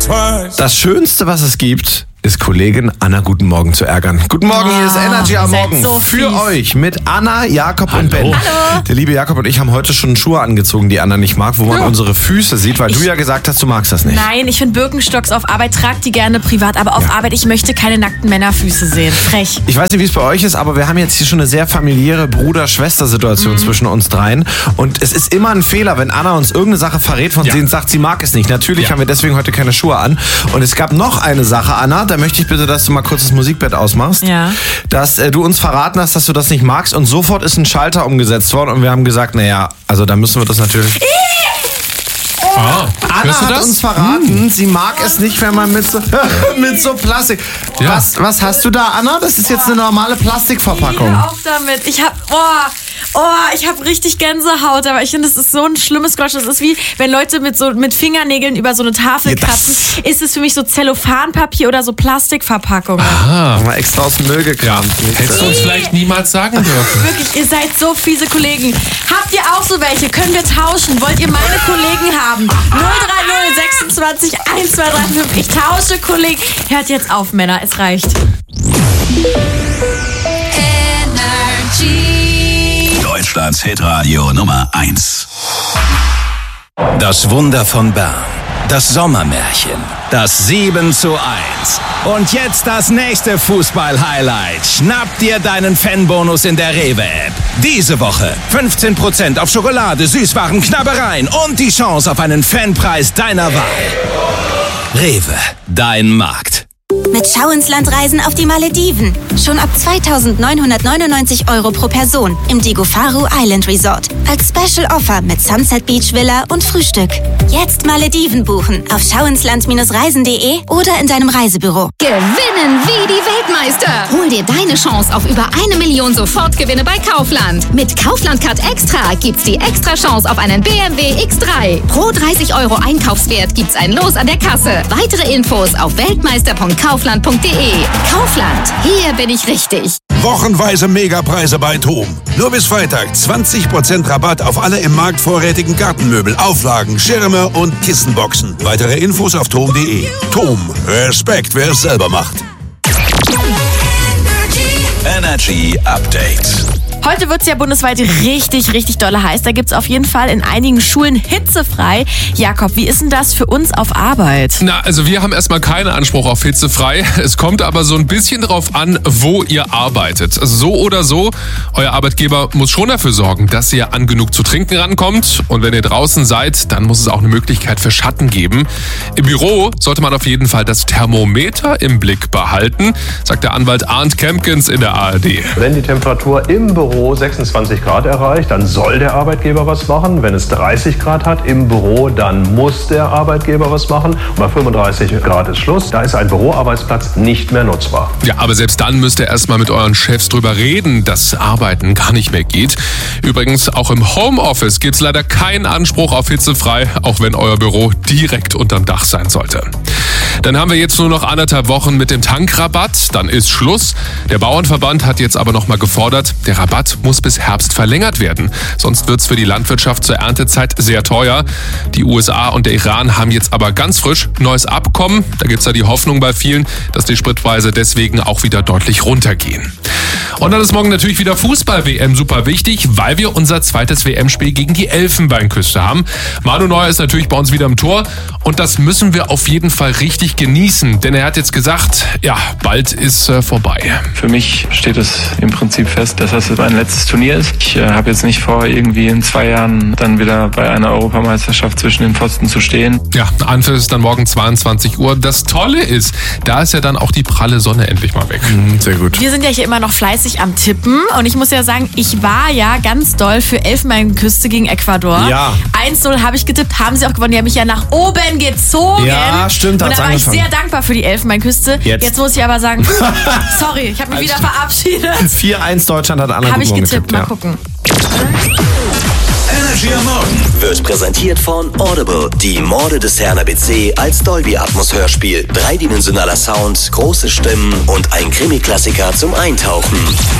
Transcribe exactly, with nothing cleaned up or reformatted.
Das Schönste, was es gibt, ist Kollegin Anna Guten Morgen zu ärgern. Guten Morgen, hier ist Energy am Morgen so für fies. euch mit Anna, Jakob Hallo. und Ben. Hallo. Der liebe Jakob und ich haben heute schon Schuhe angezogen, die Anna nicht mag, wo man Ja. unsere Füße sieht, weil Ich- du ja gesagt hast, du magst das nicht. Nein, ich finde Birkenstocks auf Arbeit, trag die gerne privat, aber auf Ja. Arbeit, ich möchte keine nackten Männerfüße sehen. Frech. Ich weiß nicht, wie es bei euch ist, aber wir haben jetzt hier schon eine sehr familiäre Bruder-Schwester-Situation Mhm. zwischen uns dreien. Und es ist immer ein Fehler, wenn Anna uns irgendeine Sache verrät, von Ja. denen sagt, sie mag es nicht. Natürlich Ja. haben wir deswegen heute keine Schuhe an. Und es gab noch eine Sache, Anna, da möchte ich bitte, dass du mal kurz das Musikbett ausmachst. Ja. Dass äh, du uns verraten hast, dass du das nicht magst. Und sofort ist ein Schalter umgesetzt worden und wir haben gesagt, naja, also da müssen wir das natürlich... Ah, Anna hörst du hat das? uns verraten, sie mag es nicht, wenn man mit so, mit so Plastik... Ja. Was, was hast du da, Anna? Das ist jetzt eine normale Plastikverpackung. Hör auf damit. Ich hab, oh, oh, ich hab richtig Gänsehaut, aber ich finde, das ist so ein schlimmes Geräusch. Das ist wie, wenn Leute mit so mit Fingernägeln über so eine Tafel Ja, das- kratzen. Ist es für mich so Zellophanpapier oder so Plastikverpackungen? Haben wir extra aus dem Müll gekramt. Hättest du uns vielleicht niemals sagen dürfen. Wirklich, ihr seid so fiese Kollegen. Habt ihr auch so welche? Können wir tauschen? Wollt ihr meine Kollegen haben? null drei null sechsundzwanzig eins zwei drei fünf. Ich tausche Kollegen. Hört jetzt auf, Männer. Es reicht. Deutschlands Hitradio Nummer eins. Das Wunder von Bern. Das Sommermärchen. Das sieben zu eins. Und jetzt das nächste Fußball-Highlight. Schnapp dir deinen Fanbonus in der Rewe-App. Diese Woche fünfzehn Prozent auf Schokolade, Süßwaren, Knabbereien und die Chance auf einen Fanpreis deiner Wahl. Rewe, dein Markt. Mit Schau ins Land reisen auf die Malediven. Schon ab zweitausendneunhundertneunundneunzig Euro pro Person im Digofaru Island Resort. Als Special Offer mit Sunset Beach Villa und Frühstück. Jetzt Malediven buchen auf schauinsland reisen punkt de oder in deinem Reisebüro. Gewinnen wie die Weltmeister. Hol dir deine Chance auf über eine Million Sofortgewinne bei Kaufland. Mit Kaufland Card Extra gibt's die extra Chance auf einen B M W X drei. Pro dreißig Euro Einkaufswert gibt's ein Los an der Kasse. Weitere Infos auf weltmeister punkt kaufland punkt de. Kaufland, hier bin ich richtig. Wochenweise Megapreise bei TOM. Nur bis Freitag zwanzig Prozent Rabatt auf alle im Markt vorrätigen Gartenmöbel, Auflagen, Schirme und Kissenboxen. Weitere Infos auf tom punkt de. TOM. Respekt, wer es selber macht. Energy Update. Heute wird es ja bundesweit richtig, richtig dolle heiß. Da gibt es auf jeden Fall in einigen Schulen hitzefrei. Jakob, wie ist denn das für uns auf Arbeit? Na, also wir haben erstmal keinen Anspruch auf hitzefrei. Es kommt aber so ein bisschen drauf an, wo ihr arbeitet. Also so oder so, euer Arbeitgeber muss schon dafür sorgen, dass ihr an genug zu trinken rankommt. Und wenn ihr draußen seid, dann muss es auch eine Möglichkeit für Schatten geben. Im Büro sollte man auf jeden Fall das Thermometer im Blick behalten, sagt der Anwalt Arndt Kempkens in der A R D. Wenn die Temperatur im Büro sechsundzwanzig Grad erreicht, dann soll der Arbeitgeber was machen. Wenn es dreißig Grad hat im Büro, dann muss der Arbeitgeber was machen. Und bei fünfunddreißig Grad ist Schluss. Da ist ein Büroarbeitsplatz nicht mehr nutzbar. Ja, aber selbst dann müsst ihr erstmal mit euren Chefs drüber reden, dass Arbeiten gar nicht mehr geht. Übrigens, auch im Homeoffice gibt's leider keinen Anspruch auf hitzefrei, auch wenn euer Büro direkt unterm Dach sein sollte. Dann haben wir jetzt nur noch anderthalb Wochen mit dem Tankrabatt, dann ist Schluss. Der Bauernverband hat jetzt aber nochmal gefordert, der Rabatt muss bis Herbst verlängert werden. Sonst wird's für die Landwirtschaft zur Erntezeit sehr teuer. Die U S A und der Iran haben jetzt aber ganz frisch neues Abkommen. Da gibt's ja die Hoffnung bei vielen, dass die Spritpreise deswegen auch wieder deutlich runtergehen. Und dann ist morgen natürlich wieder Fußball-W M super wichtig, weil wir unser zweites W M-Spiel gegen die Elfenbeinküste haben. Manu Neuer ist natürlich bei uns wieder im Tor und das müssen wir auf jeden Fall richtig genießen, denn er hat jetzt gesagt, ja, bald ist äh, vorbei. Für mich steht es im Prinzip fest, dass das mein letztes Turnier ist. Ich äh, habe jetzt nicht vor, irgendwie in zwei Jahren dann wieder bei einer Europameisterschaft zwischen den Pfosten zu stehen. Ja, Anpfiff ist dann morgen zweiundzwanzig Uhr. Das Tolle ist, da ist ja dann auch die pralle Sonne endlich mal weg. Sehr gut. Wir sind ja hier immer noch fleißig am Tippen und ich muss ja sagen, ich war ja ganz doll für Elfenbeinküste gegen Ecuador. Ja. eins null habe ich getippt, haben sie auch gewonnen. Die haben mich ja nach oben gezogen. Ja, stimmt, Und hat's da war ich angefangen. sehr dankbar für die Elfenbeinküste. Jetzt. Jetzt muss ich aber sagen, sorry, ich habe mich wieder verabschiedet. vier eins Deutschland hat Anna Habe ich Guten Morgen getippt, mal ja. gucken. Energy am Morgen wird präsentiert von Audible. Die Morde des Herrn A B C als Dolby-Atmos-Hörspiel. Dreidimensionaler Sound, große Stimmen und ein Krimi-Klassiker zum Eintauchen.